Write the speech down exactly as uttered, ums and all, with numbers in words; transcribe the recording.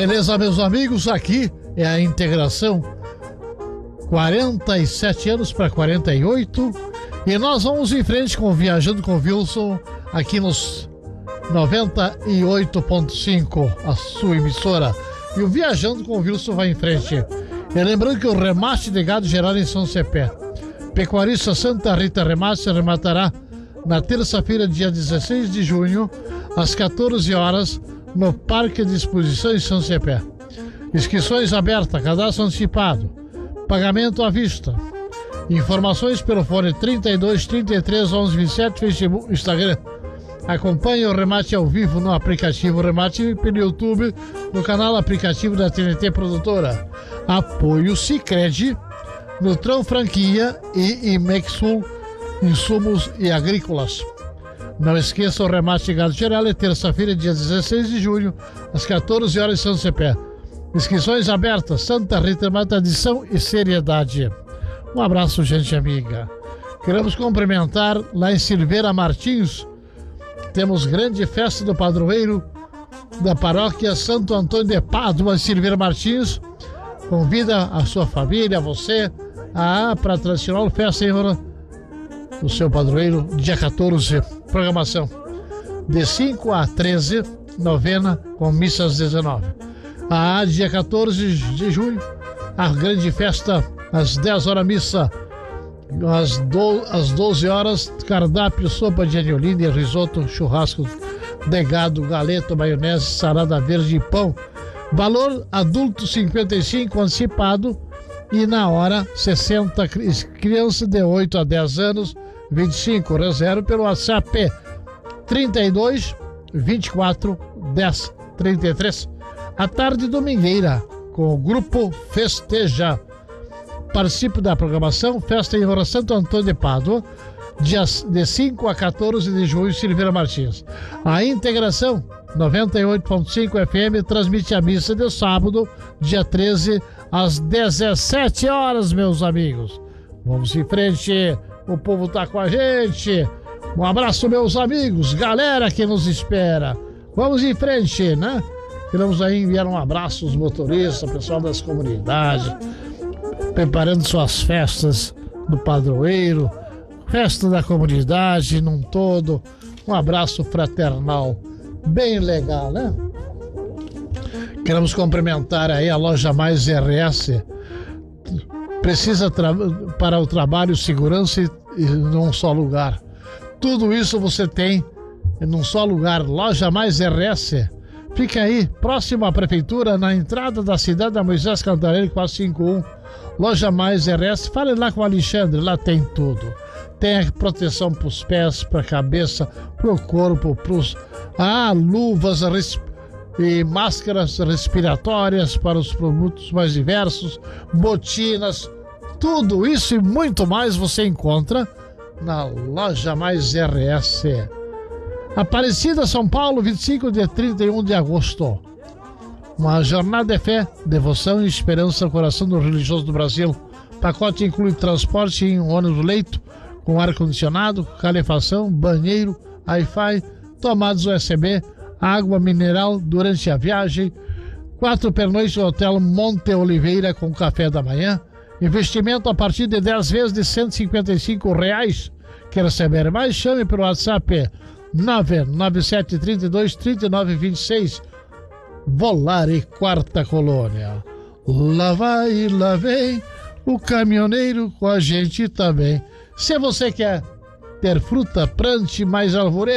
Beleza, meus amigos, aqui é a integração quarenta e sete anos para quarenta e oito e nós vamos em frente com Viajando com Wilson aqui nos noventa e oito ponto cinco, a sua emissora. E o Viajando com Wilson vai em frente. E lembrando que o remate de gado geral em São Cepé, Pecuarista Santa Rita Remate rematará na terça-feira, dia dezesseis de junho, às quatorze horas, no Parque de Exposições São Cepé. Inscrições abertas, cadastro antecipado, pagamento à vista. Informações pelo fone trinta e dois, trinta e três, onze, vinte e sete, Facebook, Instagram. Acompanhe o remate ao vivo no aplicativo Remate pelo YouTube, no canal aplicativo da T N T Produtora. Apoio Sicredi, Nutrão Franquia e Imexul Insumos e Agrícolas. Não esqueça, o remate de gado geral é terça-feira, dia dezesseis de junho, às quatorze horas em São Cepé. Inscrições abertas, Santa Rita, tradição e seriedade. Um abraço, gente amiga. Queremos cumprimentar lá em Silveira Martins. Temos grande festa do padroeiro da paróquia Santo Antônio de Pádua, Silveira Martins. Convida a sua família, você, a para a tradicional festa em honra do seu padroeiro, dia quatorze. Programação de cinco a treze, novena com missa às dezenove. A dia quatorze de junho, a grande festa às dez horas, missa às, do, às doze horas, cardápio, sopa de anilina, risoto, churrasco de gado, galeto, maionese, salada verde e pão. Valor adulto cinquenta e cinco, antecipado, e na hora sessenta. Criança de oito a dez anos, vinte e cinco. Reserva pelo WhatsApp trinta e dois, vinte e quatro, dez, trinta e três. A tarde domingueira com o Grupo Festeja. Participe da programação Festa em Honra Santo Antônio de Pádua, dias de cinco a quatorze de junho, Silveira Martins. A integração noventa e oito ponto cinco F M transmite a missa de sábado, dia treze, às dezessete horas, meus amigos. Vamos em frente, o povo tá com a gente. Um abraço, meus amigos, galera que nos espera. Vamos em frente, né? Queremos aí enviar um abraço aos motoristas, pessoal das comunidades, preparando suas festas do padroeiro, festa da comunidade num todo. Um abraço fraternal, bem legal, né? Queremos cumprimentar aí a Loja Mais R S. Precisa tra- para o trabalho, segurança e, e num só lugar. Tudo isso você tem num só lugar. Loja Mais R S. Fica aí, próximo à prefeitura, na entrada da cidade da Moisés Cantarelli, quatrocentos e cinquenta e um. Loja Mais R S. Fale lá com o Alexandre, lá tem tudo. Tem a proteção para os pés, para a cabeça, para o corpo, para os ah, luvas res... e máscaras respiratórias para os produtos mais diversos, botinas, tudo isso e muito mais você encontra na Loja Mais R S. Aparecida, São Paulo, vinte e cinco de trinta e um de agosto. Uma jornada de fé, devoção e esperança ao coração do religioso do Brasil. Pacote inclui transporte em um ônibus leito, com ar-condicionado, calefação, banheiro, Wi-Fi, tomadas U S B, água mineral durante a viagem, quatro pernoites no Hotel Monte Oliveira com café da manhã, investimento a partir de dez vezes de cento e cinquenta e cinco reais. Quer saber mais? Chame pelo WhatsApp nove nove sete três dois, três nove dois seis. Volare Quarta Colônia. Lá vai, lá vem o caminhoneiro com a gente também. Se você quer ter fruta, plante mais alvoreira.